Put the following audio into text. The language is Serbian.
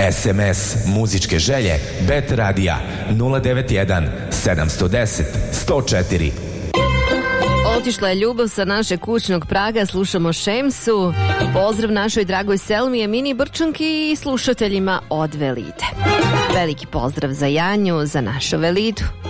SMS muzičke želje Bet Radija 091 710 104. Otišla je ljubav sa našeg kućnog praga, slušamo Šemsu. Pozdrav našoj dragoj Selmi, Emini Brčanki i slušateljima od Velite. Veliki pozdrav za Janju, za našu Velitu.